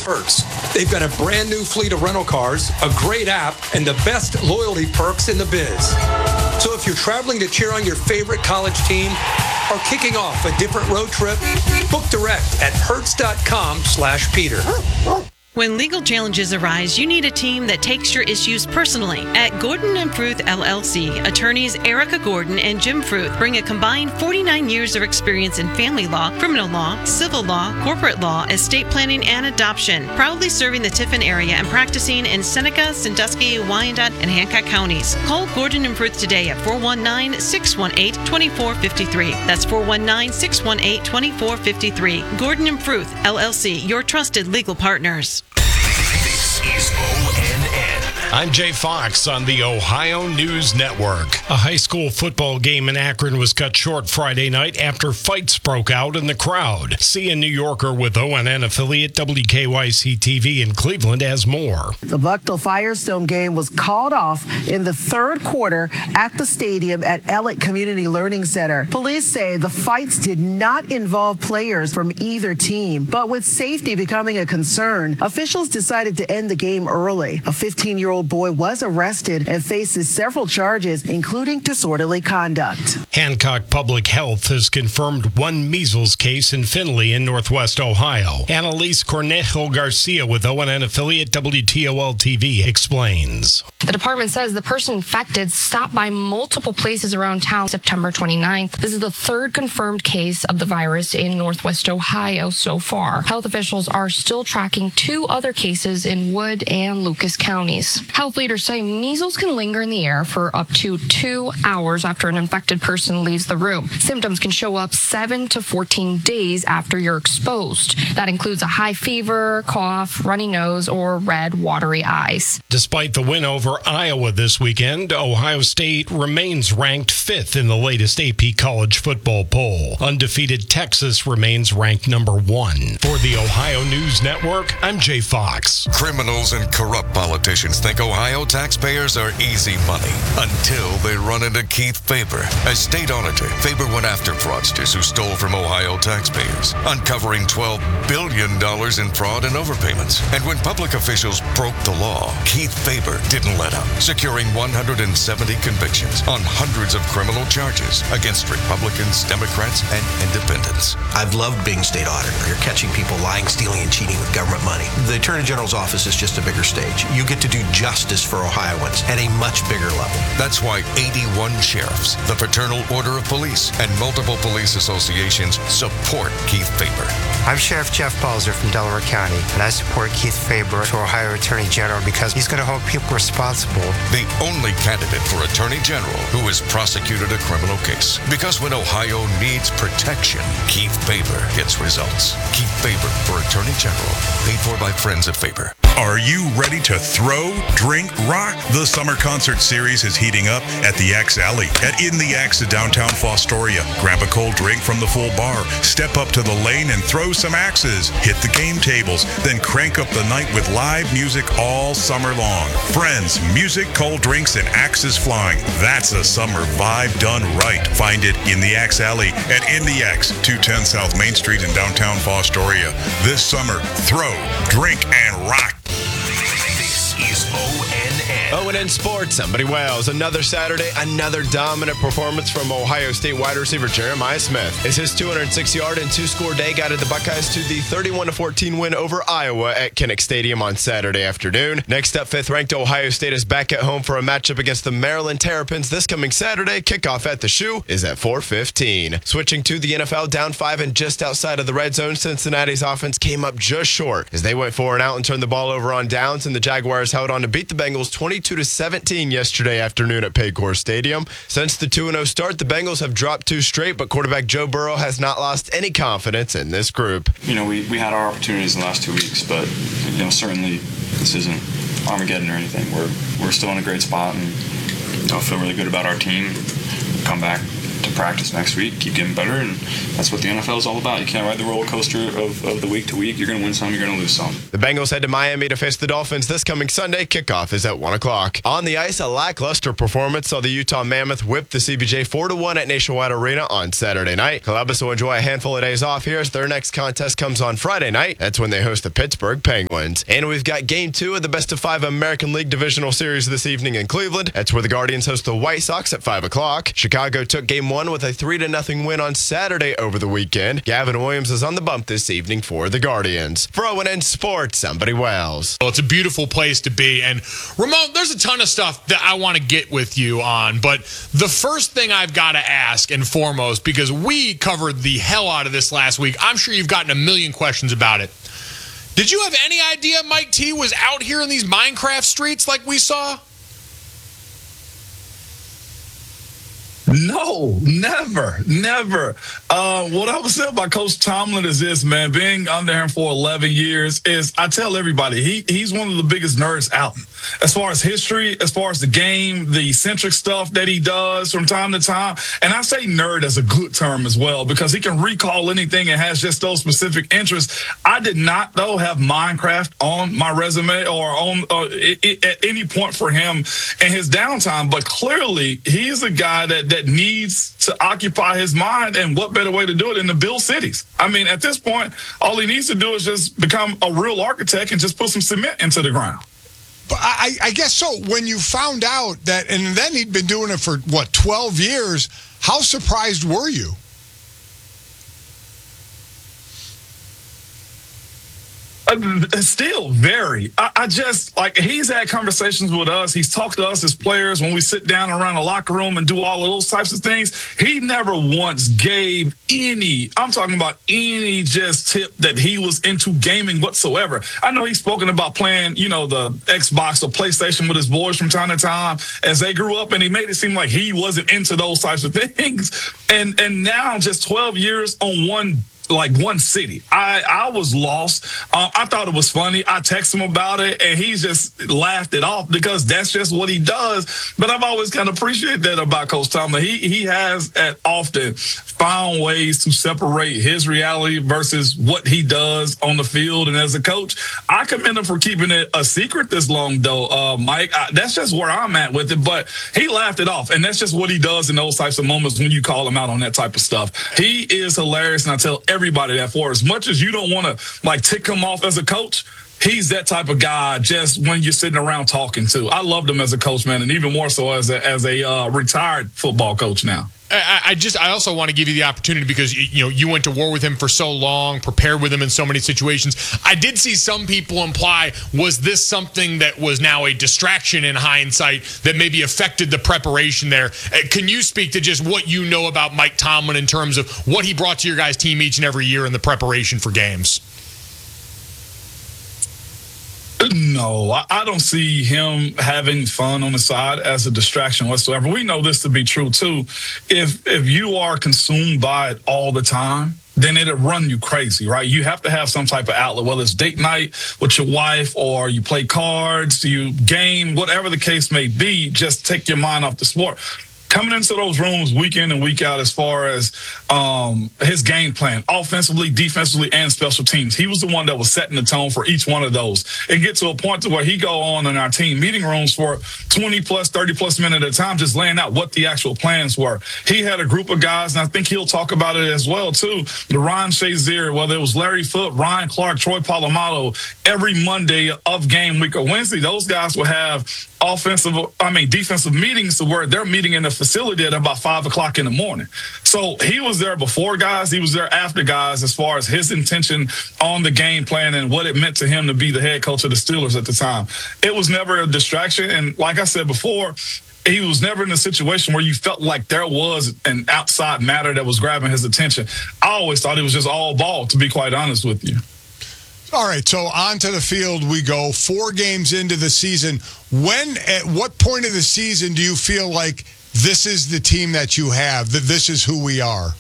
Perks. They've got a brand new fleet of rental cars, a great app, and the best loyalty perks in the biz. So if you're traveling to cheer on your favorite college team or kicking off a different road trip, book direct at hertz.com/Peter. When legal challenges arise, you need a team that takes your issues personally. At Gordon & Fruth LLC, attorneys Erica Gordon and Jim Fruth bring a combined 49 years of experience in family law, criminal law, civil law, corporate law, estate planning, and adoption, proudly serving the Tiffin area and practicing in Seneca, Sandusky, Wyandotte, and Hancock counties. Call Gordon & Fruth today at 419-618-2453. That's 419-618-2453. Gordon & Fruth LLC, your trusted legal partners. This is ONN. I'm Jay Fox on the Ohio News Network. A high school football game in Akron was cut short Friday night after fights broke out in the crowd. See a New Yorker with ONN affiliate WKYC-TV in Cleveland has more. The Bucknell Firestone game was called off in the third quarter at the stadium at Elliott Community Learning Center. Police say the fights did not involve players from either team, but with safety becoming a concern, officials decided to end the game early. A 15-year-old boy was arrested and faces several charges, including disorderly conduct. Hancock Public Health has confirmed one measles case in Findlay in Northwest Ohio. Annalise Cornejo Garcia with ONN affiliate WTOL-TV explains. The department says the person infected stopped by multiple places around town September 29th. This is the third confirmed case of the virus in Northwest Ohio so far. Health officials are still tracking two other cases in Wood and Lucas counties. Health leaders say measles can linger in the air for up to 2 hours after an infected person leaves the room. Symptoms can show up 7 to 14 days after you're exposed. That includes a high fever, cough, runny nose, or red, watery eyes. Despite the win over Iowa this weekend, Ohio State remains ranked 5th in the latest AP college football poll. Undefeated Texas remains ranked number 1. For the Ohio News Network, I'm Jay Fox. Criminals and corrupt politicians think Ohio taxpayers are easy money until they run into Keith Faber. As state auditor, Faber went after fraudsters who stole from Ohio taxpayers, uncovering $12 billion in fraud and overpayments. And when public officials broke the law, Keith Faber didn't let up, securing 170 convictions on hundreds of criminal charges against Republicans, Democrats, and independents. I've loved being state auditor. You're catching people lying, stealing, and cheating with government money. The Attorney General's office is just a bigger stage. You get to do justice for Ohioans at a much bigger level. That's why 81 sheriffs, the Fraternal Order of Police, and multiple police associations support Keith Faber. I'm Sheriff Jeff Balzer from Delaware County, and I support Keith Faber for Ohio Attorney General because he's going to hold people responsible. The only candidate for Attorney General who has prosecuted a criminal case. Because when Ohio needs protection, Keith Faber gets results. Keith Faber for Attorney General. Paid for by friends of Faber. Are you ready to throw, drink, rock? The summer concert series is heating up at the Axe Alley at In the Axe in downtown Fostoria. Grab a cold drink from the full bar, step up to the lane and throw some axes, hit the game tables, then crank up the night with live music all summer long. Friends, music, cold drinks, and axes flying. That's a summer vibe done right. Find it in the Axe Alley at In the Axe, 210 South Main Street in downtown Fostoria. This summer, throw, drink, and rock. This is ONN. ONN Sports, I'm Buddy Wales. Another Saturday, another dominant performance from Ohio State wide receiver Jeremiah Smith. As his 206-yard and two-score day guided the Buckeyes to the 31-14 win over Iowa at Kinnick Stadium on Saturday afternoon. Next up, 5th-ranked Ohio State is back at home for a matchup against the Maryland Terrapins this coming Saturday. Kickoff at the Shoe is at 4:15. Switching to the NFL, down 5 and just outside of the red zone, Cincinnati's offense came up just short as they went 4 and out and turned the ball over on downs, and the Jaguars held on to beat the Bengals 22-17 yesterday afternoon at Paycor Stadium. Since the 2-0 start, the Bengals have dropped 2 straight, but quarterback Joe Burrow has not lost any confidence in this group. We had our opportunities in the last 2 weeks, but certainly this isn't Armageddon or anything. We're still in a great spot, and I feel really good about our team. Come back to practice next week, keep getting better, and that's what the NFL is all about. You can't ride the roller coaster of the week to week. You're going to win some, you're going to lose some. The Bengals head to Miami to face the Dolphins this coming Sunday. Kickoff is at 1 o'clock. On the ice, a lackluster performance saw the Utah Mammoth whip the CBJ 4-1 at Nationwide Arena on Saturday night. Columbus will enjoy a handful of days off here as their next contest comes on Friday night. That's when they host the Pittsburgh Penguins. And we've got Game 2 of the best-of-5 American League Divisional Series this evening in Cleveland. That's where the Guardians host the White Sox at 5 o'clock. Chicago took Game 1 with a 3-0 win on Saturday over the weekend. Gavin Williams is on the bump this evening for the Guardians. For ONN Sports, somebody Wells. Well, it's a beautiful place to be. And Ramon, there's a ton of stuff that I want to get with you on. But the first thing I've got to ask and foremost, because we covered the hell out of this last week, I'm sure you've gotten a million questions about it. Did you have any idea Mike T was out here in these Minecraft streets like we saw? No, never. What I would say about Coach Tomlin is this, man, being under him for 11 years is, I tell everybody, he's one of the biggest nerds out. As far as history, as far as the game, the eccentric stuff that he does from time to time. And I say nerd as a good term as well, because he can recall anything and has just those specific interests. I did not, though, have Minecraft on my resume or on at any point for him in his downtime. But clearly, he's a guy that needs to occupy his mind, and what better way to do it than to build cities? I mean, at this point, all he needs to do is just become a real architect and just put some cement into the ground. But I guess so. When you found out that, and then he'd been doing it for, 12 years, how surprised were you? Still very. I just, like, he's had conversations with us. He's talked to us as players when we sit down around the locker room and do all of those types of things. He never once gave I'm talking about any just tip that he was into gaming whatsoever. I know he's spoken about playing, the Xbox or PlayStation with his boys from time to time as they grew up, and he made it seem like he wasn't into those types of things. And now just 12 years on one city. I was lost. I thought it was funny. I texted him about it, and he just laughed it off because that's just what he does. But I've always kind of appreciated that about Coach Tomlin. He has often found ways to separate his reality versus what he does on the field. And as a coach, I commend him for keeping it a secret this long, though, Mike. That's just where I'm at with it. But he laughed it off, and that's just what he does in those types of moments when you call him out on that type of stuff. He is hilarious, and I tell everybody that, for as much as you don't want to tick him off as a coach, he's that type of guy just when you're sitting around talking to. I loved him as a coach, man, and even more so as a retired football coach now. I also want to give you the opportunity because you went to war with him for so long, prepared with him in so many situations. I did see some people imply, was this something that was now a distraction in hindsight that maybe affected the preparation there? Can you speak to just what you know about Mike Tomlin in terms of what he brought to your guys' team each and every year in the preparation for games? No, I don't see him having fun on the side as a distraction whatsoever. We know this to be true, too. If you are consumed by it all the time, then it'll run you crazy, right? You have to have some type of outlet, whether it's date night with your wife or you play cards, you game, whatever the case may be, just take your mind off the sport. Coming into those rooms week in and week out as far as his game plan, offensively, defensively, and special teams. He was the one that was setting the tone for each one of those. And get to a point to where he go on in our team meeting rooms for 20-plus, 30-plus minutes at a time, just laying out what the actual plans were. He had a group of guys, and I think he'll talk about it as well, too. The Ryan Shazier, whether it was Larry Foote, Ryan Clark, Troy Polamalu, every Monday of game week or Wednesday, those guys will have defensive meetings to where they're meeting in the facility at about 5 o'clock in the morning. So he was there before guys. He was there after guys as far as his intention on the game plan and what it meant to him to be the head coach of the Steelers at the time. It was never a distraction. And like I said before, he was never in a situation where you felt like there was an outside matter that was grabbing his attention. I always thought it was just all ball, to be quite honest with you. All right, so onto the field we go. 4 games into the season. At what point of the season do you feel like this is the team that you have, that this is who we are?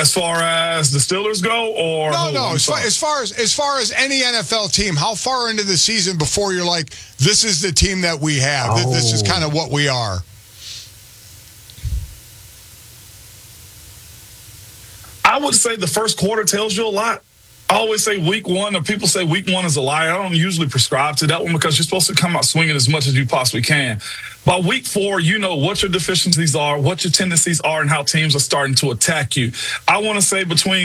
As far as the Steelers go, or no. As far as any NFL team, how far into the season before you're like, this is the team that we have. This is kind of what we are. I would say the first quarter tells you a lot. I always say week one, or people say week one is a lie. I don't usually prescribe to that one because you're supposed to come out swinging as much as you possibly can. By week 4, you know what your deficiencies are, what your tendencies are, and how teams are starting to attack you. I want to say between